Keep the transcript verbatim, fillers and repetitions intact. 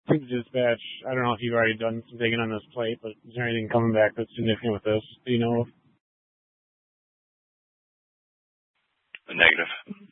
to the dispatch. I don't know if you've already done some digging on this plate, but is there anything coming back that's significant with this? Do you know? A negative.